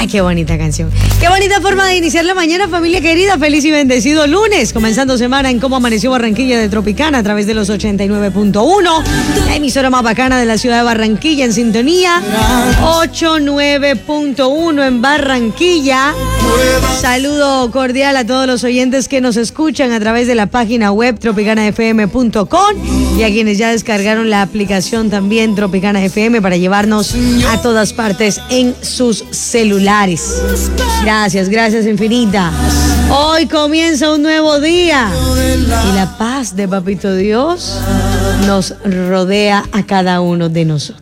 Ay, qué bonita canción. Qué bonita forma de iniciar la mañana, familia querida. Feliz y bendecido lunes. Comenzando semana en Cómo Amaneció Barranquilla de Tropicana a través de los 89.1. La emisora más bacana de la ciudad de Barranquilla en sintonía. 89.1 en Barranquilla. Saludo cordial a todos los oyentes que nos escuchan a través de la página web tropicanafm.com y a quienes ya descargaron la aplicación también Tropicana FM para llevarnos a todas partes en sus celulares. Gracias, gracias infinita. Hoy comienza un nuevo día y la paz de Papito Dios nos rodea a cada uno de nosotros.